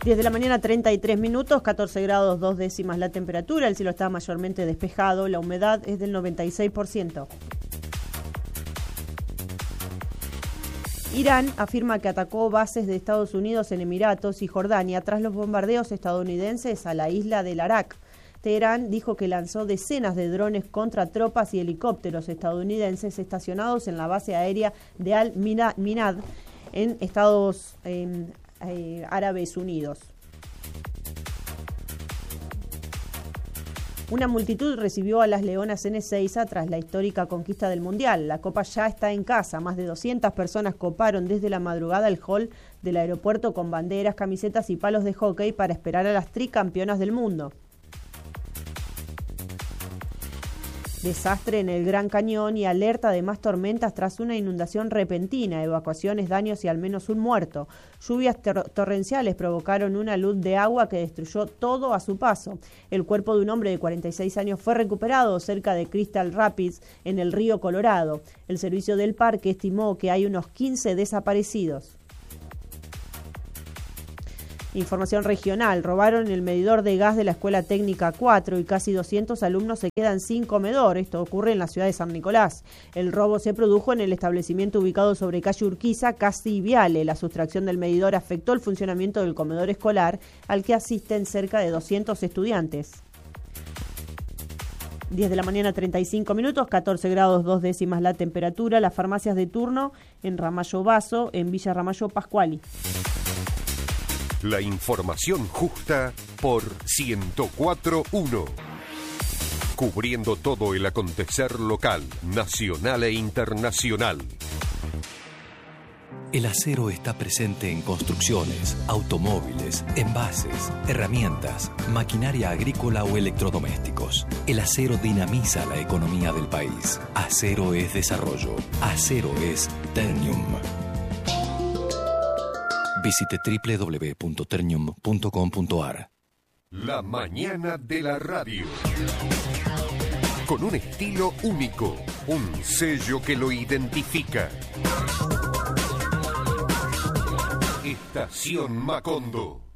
10 de la mañana, 33 minutos, 14 grados 2 décimas la temperatura, el cielo está mayormente despejado, la humedad es del 96%. Irán afirma que atacó bases de Estados Unidos en Emiratos y Jordania tras los bombardeos estadounidenses a la isla del Arak. Teherán dijo que lanzó decenas de drones contra tropas y helicópteros estadounidenses estacionados en la base aérea de Al-Minad en Estados Árabes Unidos. Una multitud recibió a las Leonas en Ezeiza tras la histórica conquista del Mundial. La Copa ya está en casa. Más de 200 personas coparon desde la madrugada el hall del aeropuerto con banderas, camisetas y palos de hockey para esperar a las tricampeonas del mundo. Desastre en el Gran Cañón y alerta de más tormentas tras una inundación repentina, evacuaciones, daños y al menos un muerto. Lluvias torrenciales provocaron una luz de agua que destruyó todo a su paso. El cuerpo de un hombre de 46 años fue recuperado cerca de Crystal Rapids, en el río Colorado. El servicio del parque estimó que hay unos 15 desaparecidos. Información regional. Robaron el medidor de gas de la Escuela Técnica 4 y casi 200 alumnos se quedan sin comedor. Esto ocurre en la ciudad de San Nicolás. El robo se produjo en el establecimiento ubicado sobre calle Urquiza, casi Viale. La sustracción del medidor afectó el funcionamiento del comedor escolar, al que asisten cerca de 200 estudiantes. 10 de la mañana, 35 minutos, 14 grados 2 décimas la temperatura. Las farmacias de turno en Ramallo Basso, en Villa Ramallo Pascuali. La información justa por 104.1. Cubriendo todo el acontecer local, nacional e internacional. El acero está presente en construcciones, automóviles, envases, herramientas, maquinaria agrícola o electrodomésticos. El acero dinamiza la economía del país. Acero es desarrollo. Acero es Ternium. Visite www.ternium.com.ar. La mañana de la radio. Con un estilo único, un sello que lo identifica. Estación Macondo.